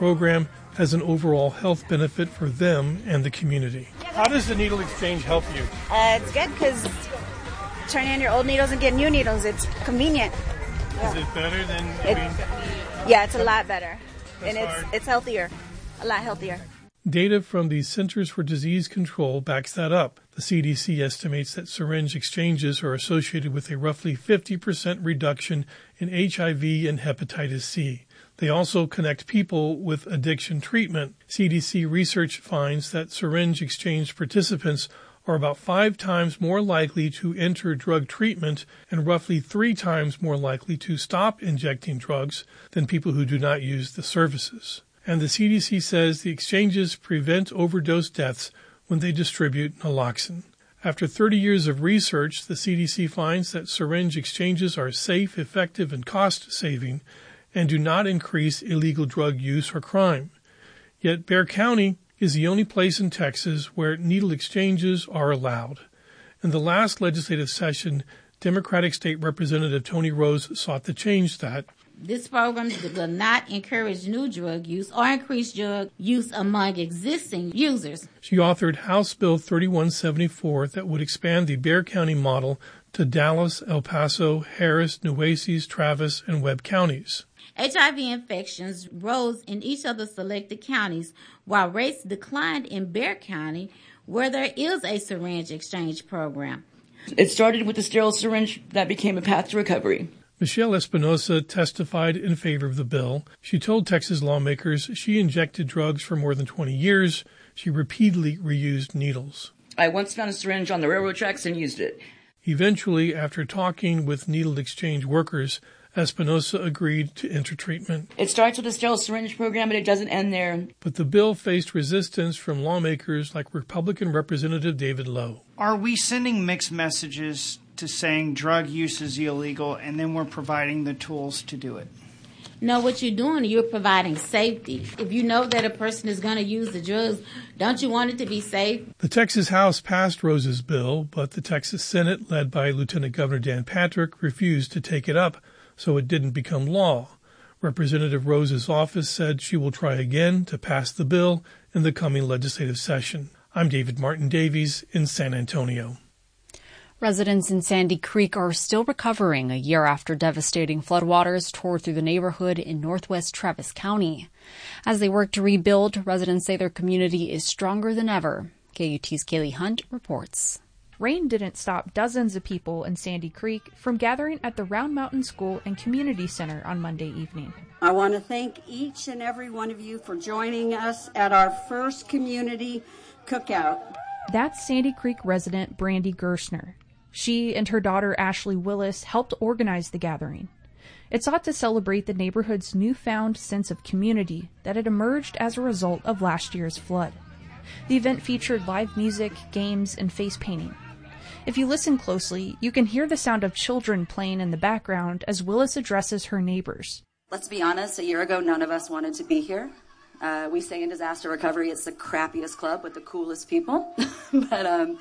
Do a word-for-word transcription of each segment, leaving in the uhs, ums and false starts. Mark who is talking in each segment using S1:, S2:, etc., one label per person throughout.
S1: program has an overall health benefit for them and the community. How does the needle exchange help you?
S2: Uh, it's good because turning in your old needles and getting new needles, it's convenient.
S1: Yeah. Is it better than, I
S2: it,
S1: mean...
S2: Yeah, it's a lot better.
S1: That's
S2: and it's
S1: hard.
S2: it's healthier, a lot healthier.
S1: Data from the Centers for Disease Control backs that up. The C D C estimates that syringe exchanges are associated with a roughly fifty percent reduction in H I V and hepatitis C. They also connect people with addiction treatment. C D C research finds that syringe exchange participants are about five times more likely to enter drug treatment and roughly three times more likely to stop injecting drugs than people who do not use the services. And the C D C says the exchanges prevent overdose deaths when they distribute naloxone. After thirty years of research, the C D C finds that syringe exchanges are safe, effective, and cost-saving and do not increase illegal drug use or crime. Yet Bexar County is the only place in Texas where needle exchanges are allowed. In the last legislative session, Democratic State Representative Tony Rose sought to change that.
S3: This program will not encourage new drug use or increase drug use among existing users.
S1: She authored House Bill thirty-one seventy-four that would expand the Bexar County model to Dallas, El Paso, Harris, Nueces, Travis, and Webb counties.
S3: H I V infections rose in each of the selected counties, while rates declined in Bexar County, where there is a syringe exchange program.
S4: It started with the sterile syringe that became a path to recovery.
S1: Michelle Espinosa testified in favor of the bill. She told Texas lawmakers she injected drugs for more than twenty years. She repeatedly reused needles.
S4: I once found a syringe on the railroad tracks and used it.
S1: Eventually, after talking with needle exchange workers, Espinosa agreed to enter treatment.
S4: It starts with a sterile syringe program, but it doesn't end there.
S1: But the bill faced resistance from lawmakers like Republican Representative David Lowe.
S5: Are we sending mixed messages to saying drug use is illegal, and then we're providing the tools to do it?
S3: No, what you're doing, you're providing safety. If you know that a person is going to use the drugs, don't you want it to be safe?
S1: The Texas House passed Rose's bill, but the Texas Senate, led by Lieutenant Governor Dan Patrick, refused to take it up, so it didn't become law. Representative Rose's office said she will try again to pass the bill in the coming legislative session. I'm David Martin Davies in San Antonio.
S6: Residents in Sandy Creek are still recovering a year after devastating floodwaters tore through the neighborhood in northwest Travis County. As they work to rebuild, residents say their community is stronger than ever. K U T's Kaylee Hunt reports.
S7: Rain didn't stop dozens of people in Sandy Creek from gathering at the Round Mountain School and Community Center on Monday evening.
S8: I want to thank each and every one of you for joining us at our first community cookout.
S7: That's Sandy Creek resident Brandy Gerstner. She and her daughter Ashley Willis helped organize the gathering. It sought to celebrate the neighborhood's newfound sense of community that had emerged as a result of last year's flood. The event featured live music, games, and face painting. If you listen closely, you can hear the sound of children playing in the background as Willis addresses her neighbors.
S9: Let's be honest, a year ago, none of us wanted to be here. Uh, we say in disaster recovery, it's the crappiest club with the coolest people. but um,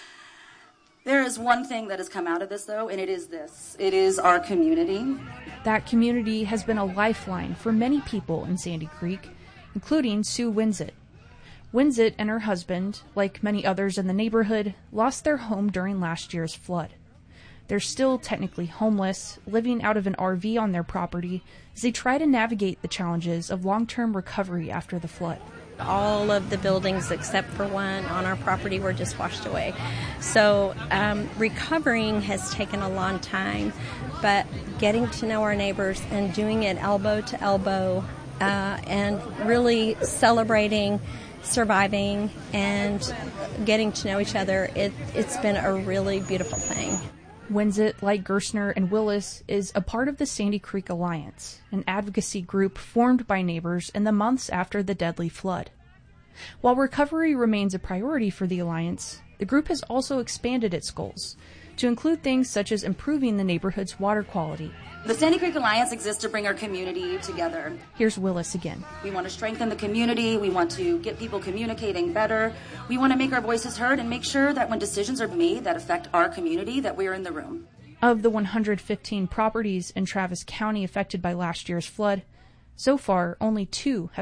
S9: there is one thing that has come out of this, though, and it is this. It is our community.
S7: That community has been a lifeline for many people in Sandy Creek, including Sue Winsett. Winsett and her husband, like many others in the neighborhood, lost their home during last year's flood. They're still technically homeless, living out of an R V on their property as they try to navigate the challenges of long-term recovery after the flood.
S10: All of the buildings except for one on our property were just washed away. So um, recovering has taken a long time, but getting to know our neighbors and doing it elbow to elbow uh, and really celebrating surviving and getting to know each other, it, it's been a really beautiful thing.
S7: Winsett, like Gerstner and Willis, is a part of the Sandy Creek Alliance, an advocacy group formed by neighbors in the months after the deadly flood. While recovery remains a priority for the Alliance, the group has also expanded its goals to include things such as improving the neighborhood's water quality.
S9: The Sandy Creek Alliance exists to bring our community together.
S7: Here's Willis again.
S9: We want to strengthen the community. We want to get people communicating better. We want to make our voices heard and make sure that when decisions are made that affect our community, that we're in the room.
S7: Of the one hundred fifteen properties in Travis County affected by last year's flood, so far only two have